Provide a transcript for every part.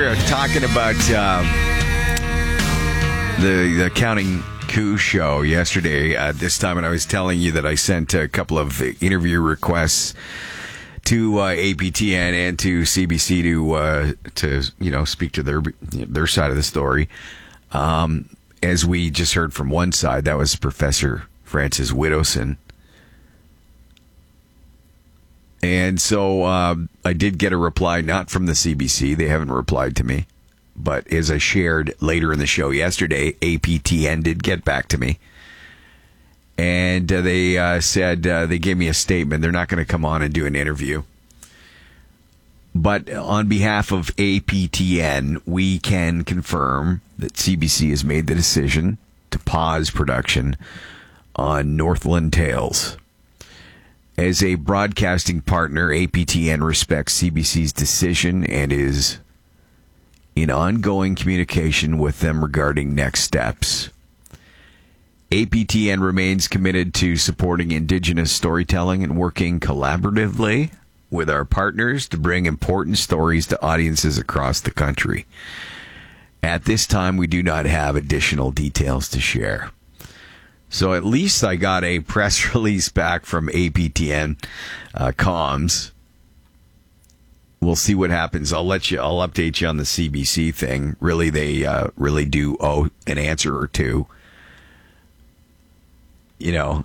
were talking about the Counting Coup show yesterday at this time, and I was telling you that I sent a couple of interview requests to APTN and to CBC to speak to their side of the story. As we just heard from one side, that was Professor Francis Widdowson. And so I did get a reply, not from the CBC. They haven't replied to me. But as I shared later in the show yesterday, APTN did get back to me. And they said, they gave me a statement. They're not going to come on and do an interview. But on behalf of APTN, we can confirm that CBC has made the decision to pause production on Northland Tales. As a broadcasting partner, APTN respects CBC's decision and is in ongoing communication with them regarding next steps. APTN remains committed to supporting Indigenous storytelling and working collaboratively with our partners to bring important stories to audiences across the country. At this time, we do not have additional details to share. So at least I got a press release back from APTN comms. We'll see what happens. I'll update you on the CBC thing. Really, they really do owe an answer or two. You know,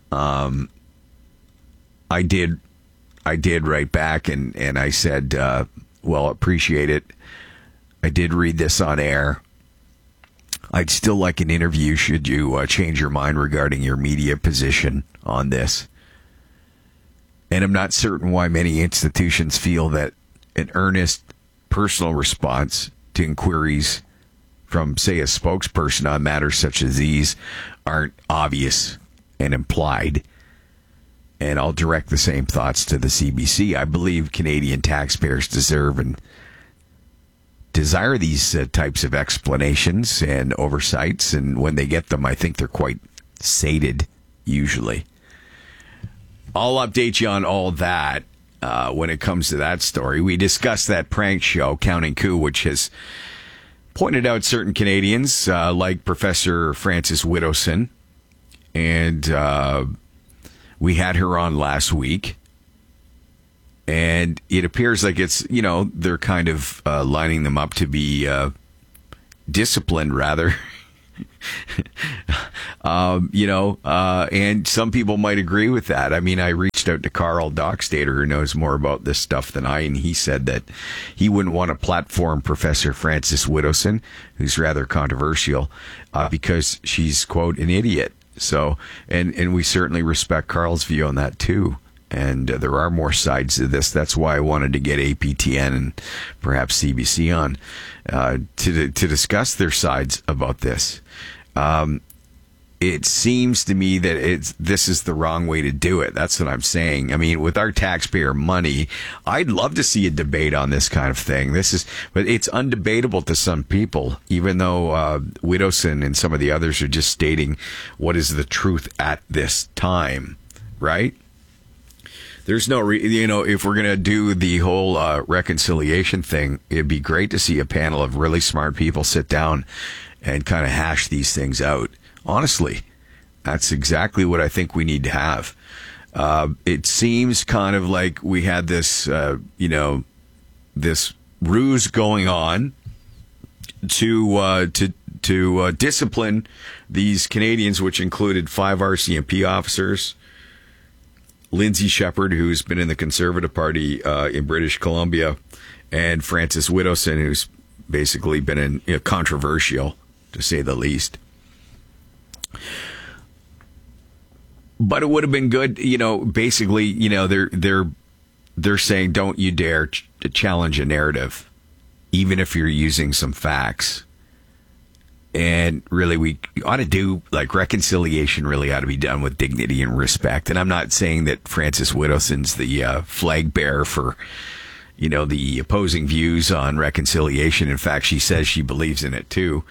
I did write back and I said, well, appreciate it. I did read this on air. I'd still like an interview should you change your mind regarding your media position on this. And I'm not certain why many institutions feel that an earnest personal response to inquiries from, say, a spokesperson on matters such as these aren't obvious and implied. And I'll direct the same thoughts to the CBC. I believe Canadian taxpayers deserve and desire these types of explanations and oversights, and when they get them, I think they're quite sated, usually. I'll update you on all that when it comes to that story. We discussed that prank show, Counting Coup, which has pointed out certain Canadians, like Professor Francis Widdowson, and we had her on last week. And it appears like it's, they're kind of lining them up to be disciplined, rather. And some people might agree with that. I mean, I reached out to Carl Dockstader, who knows more about this stuff than I, and he said that he wouldn't want to platform Professor Francis Widdowson, who's rather controversial, because she's, quote, an idiot. So, and we certainly respect Carl's view on that, too. And there are more sides to this. That's why I wanted to get APTN and perhaps CBC on to discuss their sides about this. It seems to me that this is the wrong way to do it. That's what I'm saying. I mean, with our taxpayer money, I'd love to see a debate on this kind of thing. But it's undebatable to some people, even though Widdowson and some of the others are just stating what is the truth at this time, right? There's no, if we're going to do the whole reconciliation thing, it'd be great to see a panel of really smart people sit down and kind of hash these things out. Honestly, that's exactly what I think we need to have. It seems kind of like we had this, this ruse going on to discipline these Canadians, which included 5 RCMP officers, Lindsay Shepherd, who's been in the Conservative Party in British Columbia, and Francis Widdowson, who's basically been controversial, to say the least. But it would have been good, basically, they're saying don't you dare to challenge a narrative, even if you're using some facts. And really, we ought to do, reconciliation really ought to be done with dignity and respect. And I'm not saying that Francis Widdowson's the flag bearer for, the opposing views on reconciliation. In fact, she says she believes in it, too.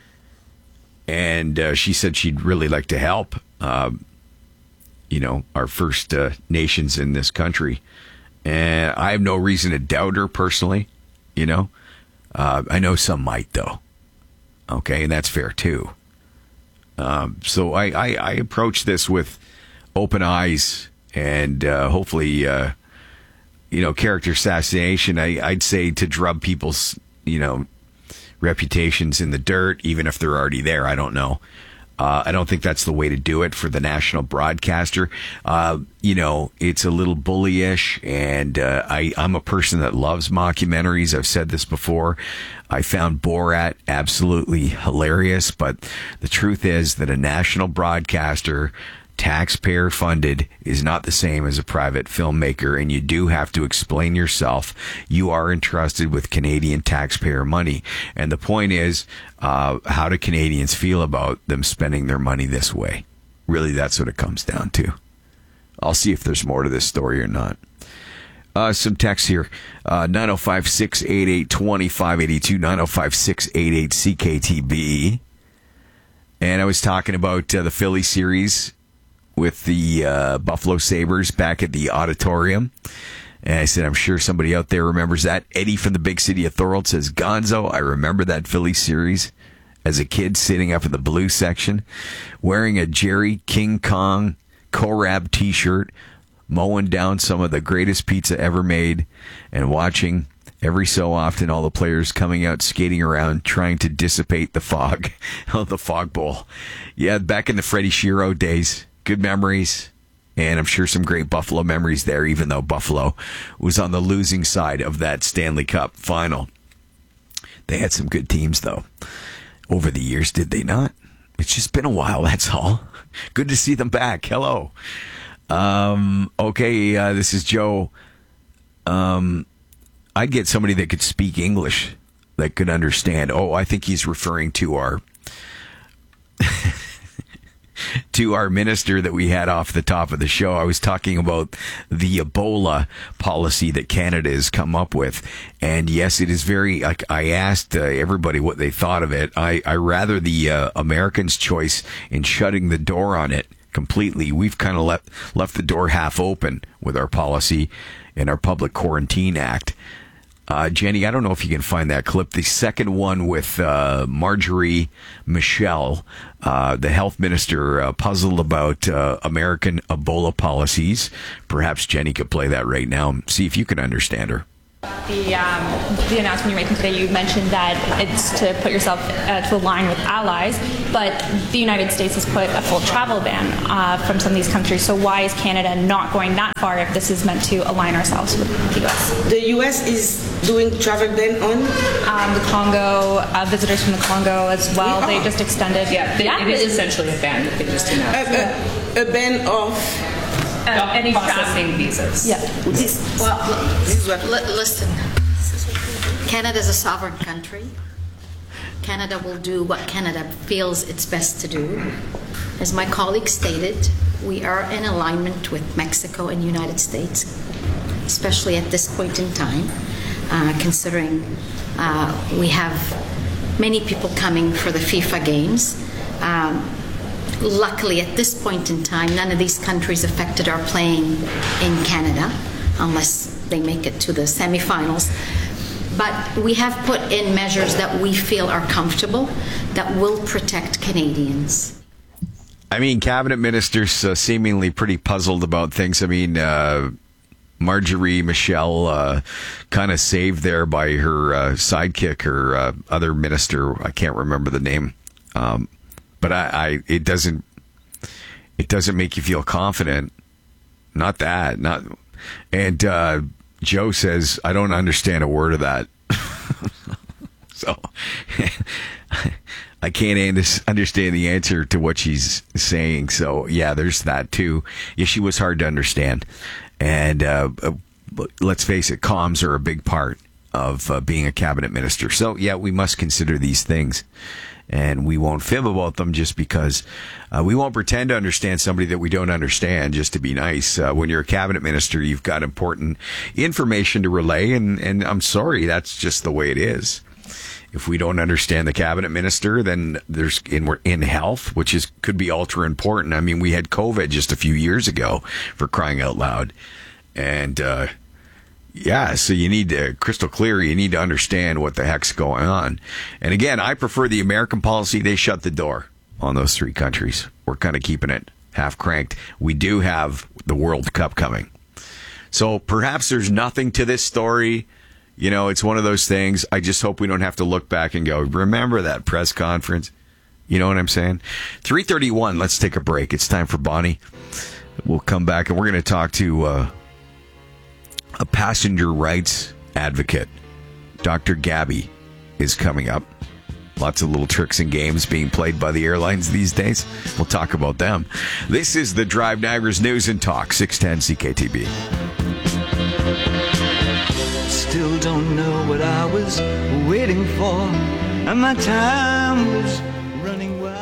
And she said she'd really like to help, our First Nations in this country. And I have no reason to doubt her personally, I know some might, though. Okay, and that's fair, too. So I approach this with open eyes and hopefully, character assassination. I'd say to drub people's, reputations in the dirt, even if they're already there. I don't know. I don't think that's the way to do it for the national broadcaster. It's a little bullyish, and I'm a person that loves mockumentaries. I've said this before. I found Borat absolutely hilarious, but the truth is that a national broadcaster, taxpayer funded, is not the same as a private filmmaker, and you do have to explain yourself. You are entrusted with Canadian taxpayer money, and the point is, how do Canadians feel about them spending their money this way? Really, that's what it comes down to. I'll see if there's more to this story or not. Some text here, 905-688-2582, 905-688-CKTB. And I was talking about the Philly series with the Buffalo Sabres back at the Auditorium. And I said, I'm sure somebody out there remembers that. Eddie from the big city of Thorold says, Gonzo, I remember that Philly series as a kid sitting up in the blue section, wearing a Jerry King Kong Korab t-shirt, mowing down some of the greatest pizza ever made, and watching every so often all the players coming out skating around trying to dissipate the fog of the fog bowl. Yeah, back in the Freddie Shero days. Good memories, and I'm sure some great Buffalo memories there, even though Buffalo was on the losing side of that Stanley Cup final. They had some good teams, though, over the years, did they not? It's just been a while, that's all. Good to see them back. Hello. This is Joe. I'd get somebody that could speak English, that could understand. Oh, I think he's referring to our to our minister that we had off the top of the show. I was talking about the Ebola policy that Canada has come up with. And yes, it is very, like, I asked everybody what they thought of it. I rather the Americans' choice in shutting the door on it completely. We've kind of left the door half open with our policy and our Public Quarantine Act. Jenny, I don't know if you can find that clip. The second one with Marjorie Michelle, the health minister, puzzled about American Ebola policies. Perhaps Jenny could play that right now and see if you can understand her. The announcement you're making today, you mentioned that it's to put yourself to align with allies, but the United States has put a full travel ban from some of these countries. So why is Canada not going that far if this is meant to align ourselves with the U.S.? The U.S. is doing travel ban on? The Congo, visitors from the Congo as well. They just extended. It is essentially a ban that they just announced. A ban of... any processing visas. Yeah. Listen. Canada is a sovereign country. Canada will do what Canada feels it's best to do. As my colleague stated, we are in alignment with Mexico and United States, especially at this point in time, considering we have many people coming for the FIFA games. Luckily, at this point in time, none of these countries affected our playing in Canada, unless they make it to the semifinals. But we have put in measures that we feel are comfortable, that will protect Canadians. I mean, cabinet ministers seemingly pretty puzzled about things. I mean, Marjorie Michelle kind of saved there by her sidekick, her other minister. I can't remember the name. But it doesn't make you feel confident. Not that. And Joe says, I don't understand a word of that. So I can't understand the answer to what she's saying. So yeah, there's that too. Yeah, she was hard to understand. And let's face it, comms are a big part of being a cabinet minister. So yeah, we must consider these things. And we won't fib about them just because we won't pretend to understand somebody that we don't understand just to be nice. When you're a cabinet minister, you've got important information to relay, and I'm sorry, that's just the way it is. If we don't understand the cabinet minister, then we're in health, which could be ultra important. I mean, we had COVID just a few years ago, for crying out loud. And, Yeah, so you need to, crystal clear, you need to understand what the heck's going on. And again, I prefer the American policy. They shut the door on those 3 countries. We're kind of keeping it half cranked. We do have the World Cup coming. So perhaps there's nothing to this story. You know, it's one of those things. I just hope we don't have to look back and go, remember that press conference? You know what I'm saying? 3:31, let's take a break. It's time for Bonnie. We'll come back and we're going to talk to a passenger rights advocate. Dr. Gabby is coming up. Lots of little tricks and games being played by the airlines these days. We'll talk about them. This is the Drive Niagara's News and Talk, 610 CKTB. Still don't know what I was waiting for, and my time was running wild.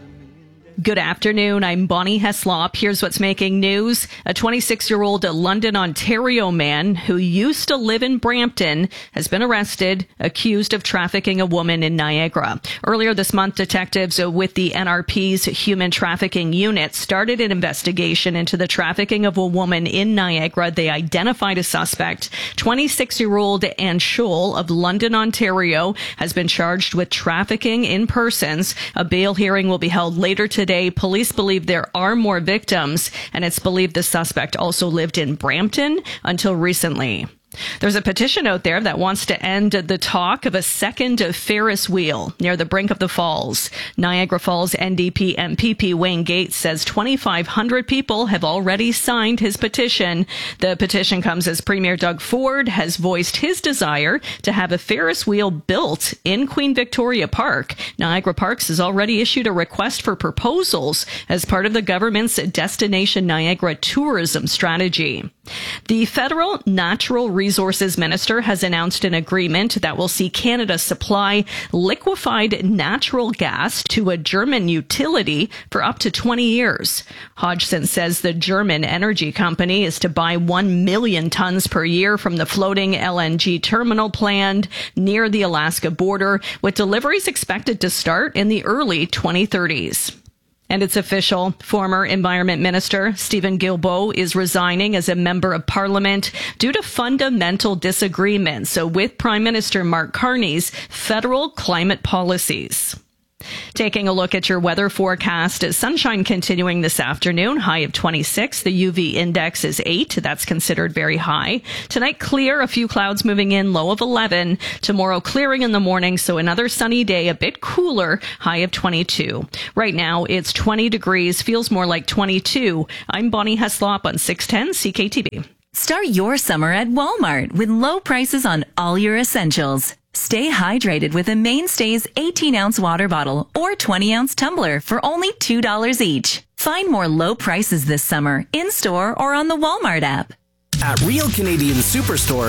Good afternoon. I'm Bonnie Heslop. Here's what's making news. A 26-year-old London, Ontario man who used to live in Brampton has been arrested, accused of trafficking a woman in Niagara. Earlier this month, detectives with the NRP's Human Trafficking Unit started an investigation into the trafficking of a woman in Niagara. They identified a suspect. 26-year-old Anne Scholl of London, Ontario, has been charged with trafficking in persons. A bail hearing will be held later today. Police believe there are more victims, and it's believed the suspect also lived in Brampton until recently. There's a petition out there that wants to end the talk of a second Ferris wheel near the brink of the falls. Niagara Falls NDP MPP Wayne Gates says 2,500 people have already signed his petition. The petition comes as Premier Doug Ford has voiced his desire to have a Ferris wheel built in Queen Victoria Park. Niagara Parks has already issued a request for proposals as part of the government's Destination Niagara tourism strategy. The federal natural resources minister has announced an agreement that will see Canada supply liquefied natural gas to a German utility for up to 20 years. Hodgson says the German energy company is to buy 1 million tons per year from the floating LNG terminal planned near the Alaska border, with deliveries expected to start in the early 2030s. And it's official. Former Environment Minister Stephen Guilbeault is resigning as a member of Parliament due to fundamental disagreements with Prime Minister Mark Carney's federal climate policies. Taking a look at your weather forecast, sunshine continuing this afternoon, high of 26. The UV index is 8. That's considered very high. Tonight, clear, a few clouds moving in, low of 11. Tomorrow, clearing in the morning, so another sunny day, a bit cooler, high of 22. Right now, it's 20 degrees, feels more like 22. I'm Bonnie Heslop on 610 CKTB. Start your summer at Walmart with low prices on all your essentials. Stay hydrated with a Mainstays 18-ounce water bottle or 20-ounce tumbler for only $2 each. Find more low prices this summer in-store or on the Walmart app. At Real Canadian Superstore,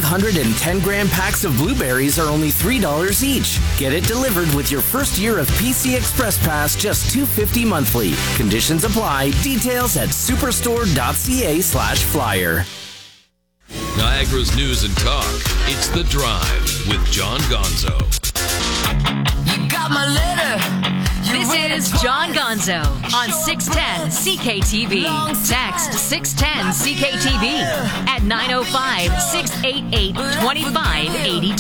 510-gram packs of blueberries are only $3 each. Get it delivered with your first year of PC Express Pass, just $2.50 monthly. Conditions apply. Details at superstore.ca/flyer. Niagara's News and Talk. It's The Drive with John Gonzo. You got my letter. This is John Gonzo on 610 CKTV. Text 610 CKTV at 905-688-2582.